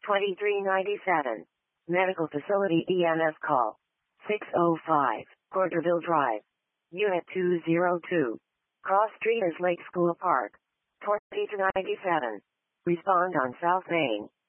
2397. Medical Facility EMS call. 605, Porterville Drive. Unit 202. Cross Street is Lake School Park. 2297. Respond on South Main.